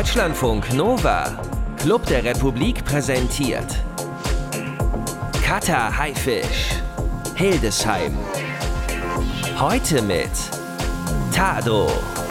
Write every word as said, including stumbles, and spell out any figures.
Deutschlandfunk Nova, Club der Republik präsentiert Cutter Haifisch, Hildesheim. Heute mit Tado.